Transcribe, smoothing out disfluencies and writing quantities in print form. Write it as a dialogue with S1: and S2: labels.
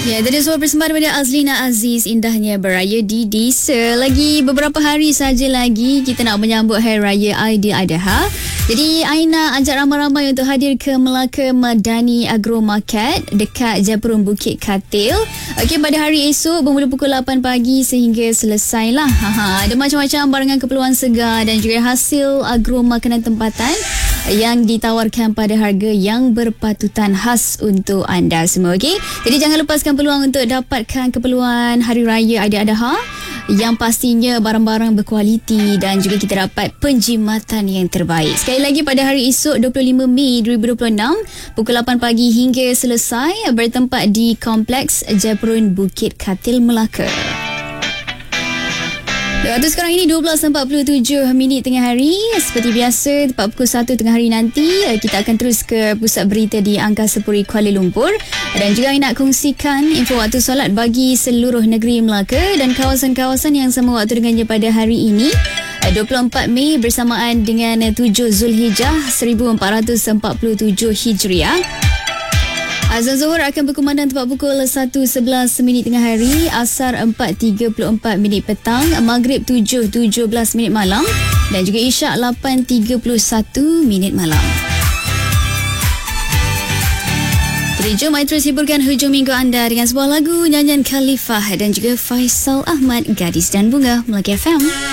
S1: Ya, tadi sebuah persembahan daripada Azlina Aziz, indahnya beraya di desa. Lagi beberapa hari saja lagi kita nak menyambut Hari Raya Aidiladha. Jadi Aina ajak ramai-ramai untuk hadir ke Melaka Madani Agro Market dekat Japurun Bukit Katil. Okey, pada hari esok bermula pukul 8 pagi sehingga selesai lah. Ada macam-macam barangan keperluan segar dan juga hasil agro makanan tempatan yang ditawarkan pada harga yang berpatutan khas untuk anda semua. Okey, jadi jangan lepaskan peluang untuk dapatkan keperluan Hari Raya Aidiladha yang pastinya barang-barang berkualiti dan juga kita dapat penjimatan yang terbaik. Sekali lagi pada hari esok 25 Mei 2026 pukul 8 pagi hingga selesai, bertempat di Kompleks Japurun Bukit Katil, Melaka. Waktu sekarang ini 12.47 tengah hari. Seperti biasa, tepat pukul 1 tengah hari nanti kita akan terus ke pusat berita di Angkasa Puri Kuala Lumpur. Dan juga nak kongsikan info waktu solat bagi seluruh negeri Melaka dan kawasan-kawasan yang sama waktu dengannya pada hari ini 24 Mei bersamaan dengan 7 Zulhijjah 1447 Hijriah. Azan Zuhur akan berkumandang tepat pukul 1.11 tengah hari, Asar 4.34 petang, Maghrib 7.17 malam dan juga Isyak 8.31 malam. Jadi jom mari terus hiburkan hujung minggu anda dengan sebuah lagu nyanyian Khalifah dan juga Faisal Ahmad, Gadis dan Bunga, Melaka FM.